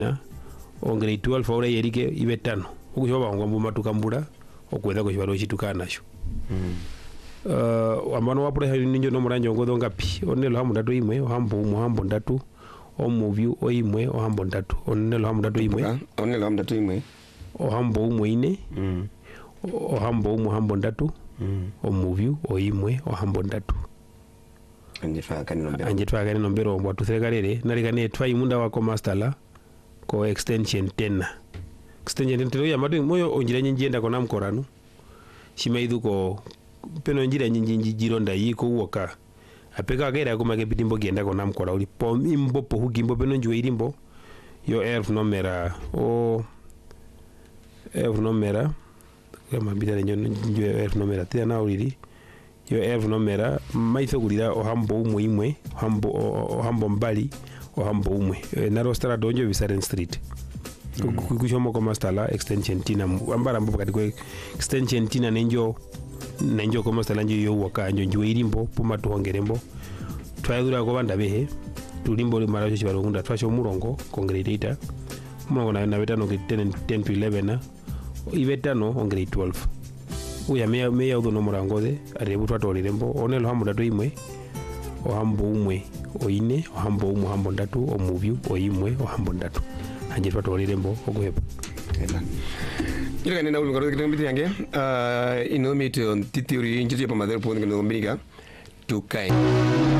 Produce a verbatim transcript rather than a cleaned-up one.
ongere twelve ora yerike ibe tano okuchoba ngombo matukambura okwetha ko chibaro chitukana nasho mm. uh, amano wapura ninjo no muranjo ngodo ngapi onelo hamu ndatu imwe ohambo muhambo ndatu omuvyu oimwe ohambo ndatu onelo hamu ndatu imwe onelo hamu ndatu imwe ohambo umwe ine mm. ohambo umuhambo ndatu mm. omuvyu oimwe ohambo ndatu anjitwa kani nombero anjitwa kani nombero mbwa tusekalele nalikane twa imunda wako masterla ko extension ten extension ten ya madu moyo onjira nyinjenda kona mkorano shimaidhu ko peno njira nyinji jironda yiko woka apeka gera ko make pitimbo genda kona mkora uli po imbo po hugimbo peno njwe irimbo yo elf nomera o elf nomera kama bitale njwe elf nomera tia na uliri yo elf nomera maitho kulira ohambo umwe imwe ohambo ohambo mbali ohambo umwe naro stara donjo Visaren Street mm. kuchomo ko mastala extension tina ambara mbo kati ko extension tina nenjo nenjo ko mastala njo yo waka njo njo irimbo puma tuhongerembo twayura ko banda behe tulimbo le marajo chibalonda twacho murongo congregator murongo na na betano ke ten to eleven ibetano ongere twelve uya me me ya udo no murangoze arebu twatolirembo onelo hamu ndatu imwe ohambo umwe oine ohambo umwe ohambo ndatu omuvyu oimwe ohambo ndatu anje twatolirembo ogohepa tena ila nena ulungaro kitambi yange uh inomito titiuri njiti pa madero poni ngombika tukai